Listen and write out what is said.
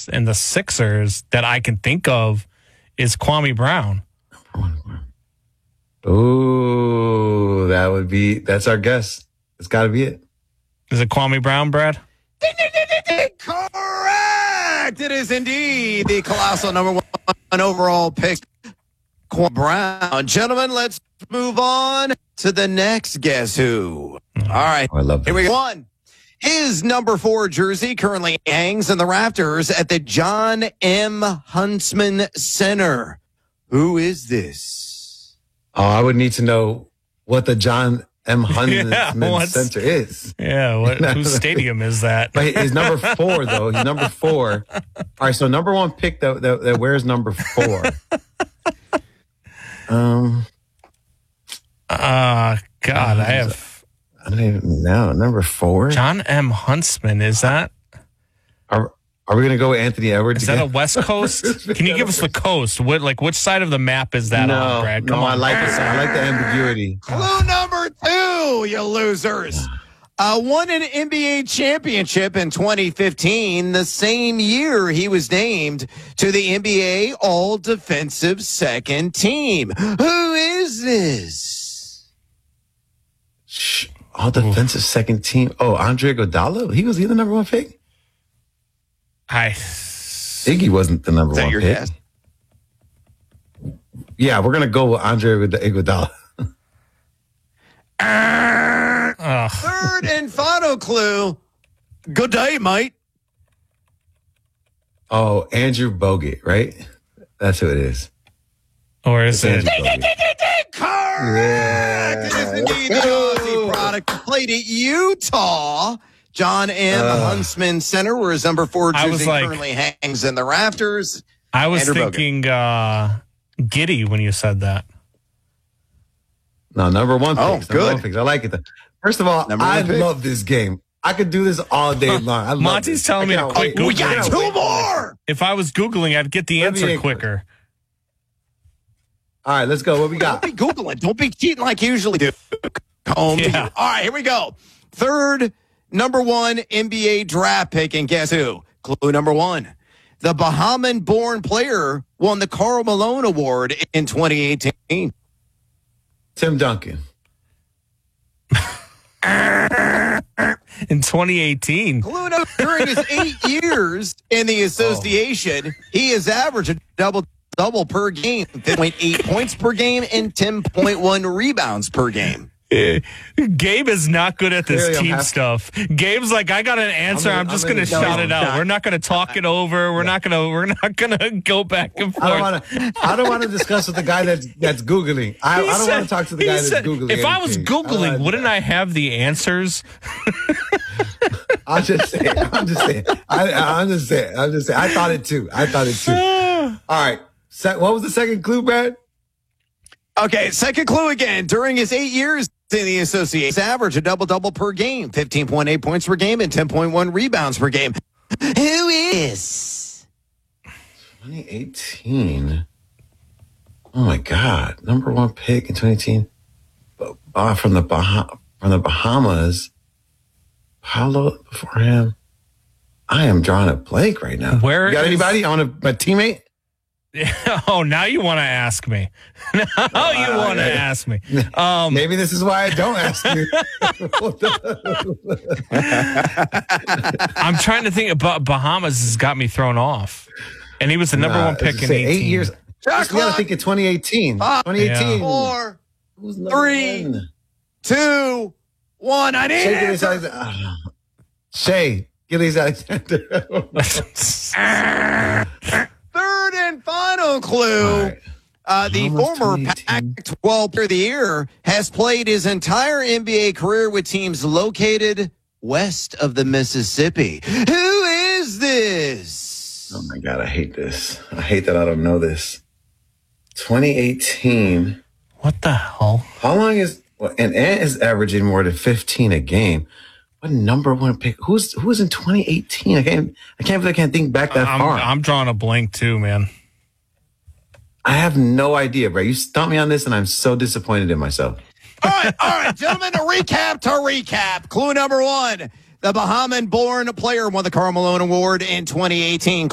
and the Sixers that I can think of is Kwame Brown. Ooh, that's our guess. It's got to be it. Is it Kwame Brown, Brad? Correct. It is indeed the colossal number 1 overall pick, Kwame Brown. Gentlemen, let's move on to the next Guess Who. All right. Oh, I love that. Here we go. 1. His number 4 jersey currently hangs in the rafters at the John M. Huntsman Center. Who is this? Oh, I would need to know what the John M. Huntsman Center is. Yeah, whose stadium is that? But he's number 4, though. He's number 4. All right, so number 1 pick that wears number 4. I don't even know. Number 4? John M. Huntsman, is that? Are we going to go with Anthony Edwards? Is that a West Coast? Can you give us the coast? Which side of the map is that on, Brad? Come on. I like this. I like the ambiguity. Clue number 2, you losers. Won an NBA championship in 2015, the same year he was named to the NBA All-Defensive Second Team. Who is this? All-Defensive Second Team. Oh, Andre Iguodala? Was he the number 1 pick? Iggy wasn't the number 1 your pick. Guess? Yeah, we're going to go with Andre Iguodala. Third and final clue. Good day, mate. Oh, Andrew Bogut, right? That's who it is. Or is it? Correct! Yeah. It is indeed the Aussie product. Played at Utah. John M. Huntsman Center, where his number 4 jersey currently hangs in the rafters. I was thinking Giddy when you said that. No, number 1 picks. Oh, number good. 1 picks. I like it. First of all, I love this game. I could do this all day long. Monty's telling me to quit Googling. We got 2 more! If I was Googling, I'd get the answer quicker. All right, let's go. What we got? Don't be Googling. Don't be cheating like you usually do. All right, here we go. Third, number 1 NBA draft pick, and guess who? Clue number 1. The Bahamian-born player won the Karl Malone Award in 2018. Tim Duncan. In 2018. Clue number, during his 8 years in the association, he has averaged a double per game, 10.8 points per game, and 10.1 rebounds per game. Gabe is not good at this team stuff. Gabe's like, I got an answer. I'm just going to shout it out. We're not going to talk it over. We're not going to go back and forth. I don't want to discuss with the guy that's Googling. I don't want to talk to the guy that's Googling. If I was Googling, wouldn't I have the answers? I'm just saying. I thought it too. All right. What was the second clue, Brad? Okay, second clue again. During his 8 years in the association, average a double per game, 15.8 points per game, and 10.1 rebounds per game. Who is? 2018. Oh my God! Number 1 pick in 2018. From the Bahamas. Paulo before him. I am drawing a blank right now. Where you got anybody? My teammate. Oh, now you want to ask me. Ask me. Maybe this is why I don't ask you. I'm trying to think about Bahamas has got me thrown off. And he was the number 1 pick in 18. 8 years. You got to think of 2018. 2018. Yeah. 4, 3, 2, 1. I need it. Shai Gilgeous-Alexander. Third and final clue. The former Pac-12 Player of the Year has played his entire NBA career with teams located west of the Mississippi. Who is this? Oh, my God. I hate this. I hate that I don't know this. 2018. What the hell? How long is... and Ant is averaging more than 15 a game. What number 1 pick? Who was in 2018? I can't think back that far. I'm drawing a blank too, man. I have no idea, bro. You stumped me on this, and I'm so disappointed in myself. All right, gentlemen, to recap. Clue number 1. The Bahamian-born player won the Karl Malone Award in 2018.